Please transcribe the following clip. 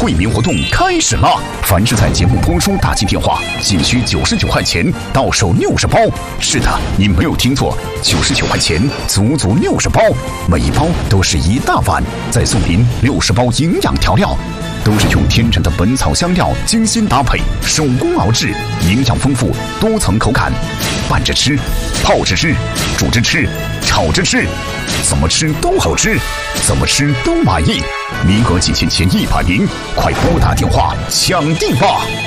惠民活动开始啦！凡是在节目播出打进电话，仅需99块钱，到手60包。是的，你没有听错，99块钱，足足60包，每一包都是一大碗，再送您60包营养调料。都是用天然的本草香料精心搭配，手工熬制，营养丰富，多层口感，拌着吃，泡着吃，煮着吃，炒着吃，怎么吃都好吃，怎么吃都满意。名额仅限前100名，快拨打电话抢订吧！